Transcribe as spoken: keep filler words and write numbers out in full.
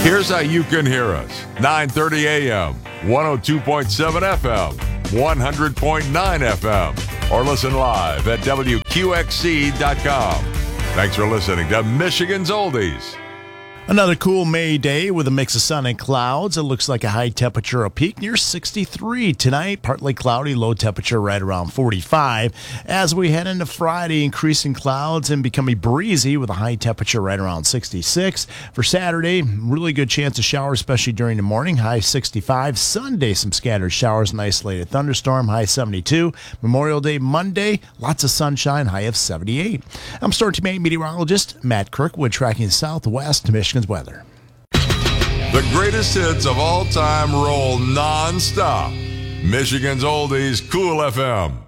Here's how you can hear us. nine thirty a.m., one oh two point seven F M, one hundred point nine F M, or listen live at W Q X C dot com. Thanks for listening to Michigan's Oldies. Another cool May day with a mix of sun and clouds. It looks like a high temperature, a peak near sixty-three tonight. Partly cloudy, low temperature right around forty-five. As we head into Friday, increasing clouds and becoming breezy with a high temperature right around sixty-six. For Saturday, really good chance of showers, especially during the morning, high sixty-five. Sunday, some scattered showers, an isolated thunderstorm, high seventy-two. Memorial Day, Monday, lots of sunshine, high of seventy-eight. I'm Storm Team eight meteorologist Matt Kirkwood, tracking southwest Michigan's weather. The greatest hits of all time roll non-stop. Michigan's Oldies, Cool F M.